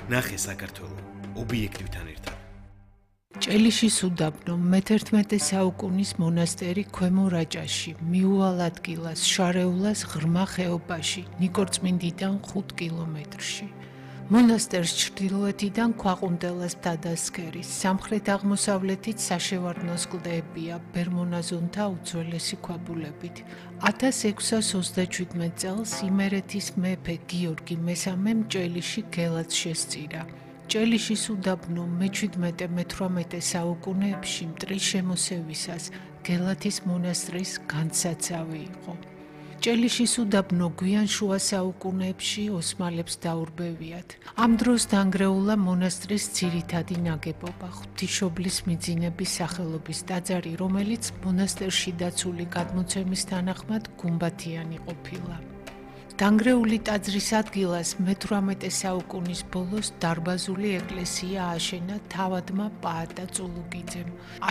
ნახე საქართველო ობიექტივთან ერთად. ჭელიშის უდაბნო მე-11 საუკუნის მონასტერი ქვემო რაჭაში, მიუვალ ადგილას, შარეულას ღრმა ხეობაში, ნიკორწმინდიდან 5 კილომეტრში. მონასტერს ჩრდილოეთიდან ქვაყუნდელას მთადასქერის, სამხრეთ-აღმოსავლეთით საშევარდნოს კლდეებია ბერმონაზონთა უძველესი ქვაბულებით. 1637 წელს იმერეთის მეფე გიორგი მესამემ ჭელიში გელაც შესწირა. ჭელიშის უდაბნო მე-17-18 საუკუნეებში მტრის შემოსევისას გელათის მონასტრის განსაცავი იყო. ჭელიშის უდაბნო გვიან შუა საუკუნეებში ოსმალებს დაურბევიათ. ამ დროს დანგრეულა მონასტრის ძირითადი ნაგებობა, ღვთისმშობლის მიძინების სახელობის ტაძარი, რომელიც მონასტერში დაცული გადმოცემის თანახმად გუმბათიანი ყოფილა. დანგრეული ტაძრის ადგილას მე-18 საუკუნის ბოლოს დარბაზული ეკლესია ააშენა თავადმა პაატა წულუგიძემ.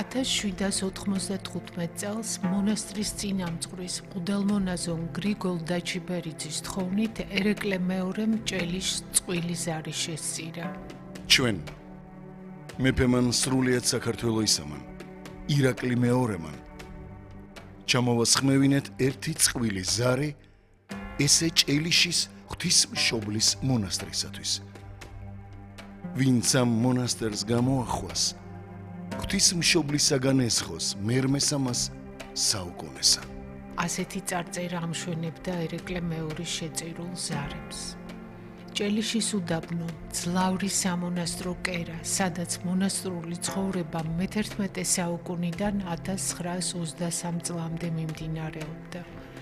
1795 წელს მონასტრის წინამძღვრის ყუდელმონაზონ გრიგოლ დაჩიბერიძის თხოვნით ერეკლე მეორემ ჭელიშს წყვილი ზარი შესწირა. ჩვენ მეფემან სრულიად საქართველო ისამან, ირაკლი მეორემან ჩამოვასხმევინეთ ერთი წყვილი ზარი ესე ჭელიშის ღვთისმშობლის მონასტრისათვის. ვინც ამ მონასტერს გამოახვას, ღვთისმშობლისაგან ესხოს მერმესამას საუკუნესა. ასეთი წარწერა ამშვენებდა ერეკლე მეორის შეწირულ ზარებს. ჭელიშის უდაბნო ძლავრი სამონასტრო კერა, სადაც მონასტრული ცხოვრება მე-11 საუკუნიდან 1923 წლამდე მიმდინარეობდა.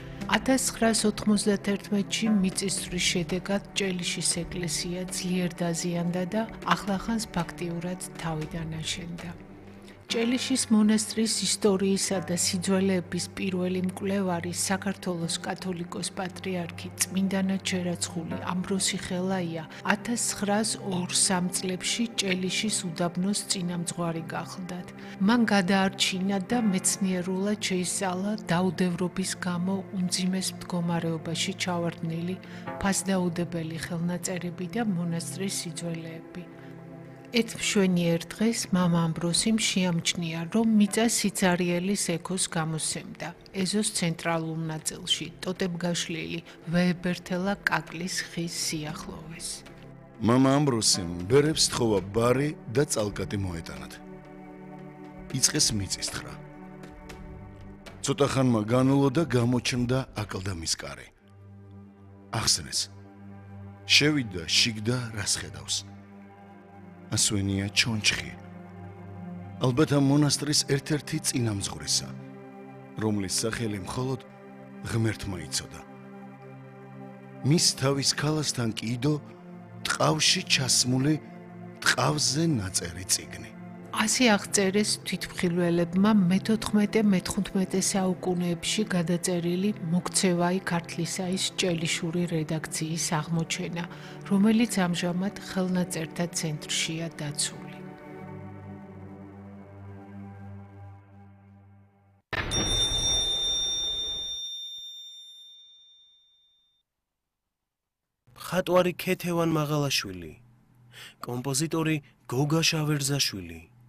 1991-ში მიწისძვრის შედეგად ჭელიშის ეკლესია ძლიერ დაზიანდა და ახლახანს ფაქტიურად თავიდან აშენდა. ჭელიშის მონასტრის ისტორიისა და სიძველეების პირველი მკვლევარი საქართველოს კათოლიკოს პატრიარქი წმინდანად შერაცხული ამბროსი ხელაია 1923 წლებში ჭელიშის უდაბნოს წინამძღვარი გახლდათ. მან გადაარჩინა და მეცნიერულად შეისწავლა დაუდევრობის გამო უმძიმეს მდგომარეობაში ჩავარდნილი ფასდაუდებელი ხელნაწერები და მონასტრის სიძველეები. ეთმშვენიერ დღეს მამა ამბროსიმ შეამჩნია, რომ მიწა სიცარიელის ექოს გამოსცემდა. ეზოს ცენტრალურ ნაწილში, ტოტებგაშლილი ვეებერთელა კაკლის ხის სიახლოვეს. მამა ამბროსიმ ბერებს თხოვა ბარი და წალკატი მოეტანათ. იწყეს მიწისძვრა. ცოტა ხანმა განულო და გამოჩნდა აკლდამის კარი. ახსნეს. შევიდა შიგდა რას ხედავს. ასვენია ჩონჩხი. ალბათ ამ მონასტრის ერთ-ერთი წინამძღვრისა, რომლის სახელი მხოლოდ ღმერთმა იცოდა. მის თავის ქალასთან კიდო ტყავში ჩასმული ტყავზე ნაწერი წიგნი. ასე აღწერეს თვითმხილველებმა მე-14-მე-15 საუკუნეებში გადაწერილი მოქცევაი ქართლისაის ჭელიშური რედაქციის აღმოჩენა, რომელიც ამჟამად ხელნაწერთა ცენტრშია დაცული. მხატვარი ქეთევან მაღალაშვილი, კომპოზიტორი გოგა შავერზაშვილი,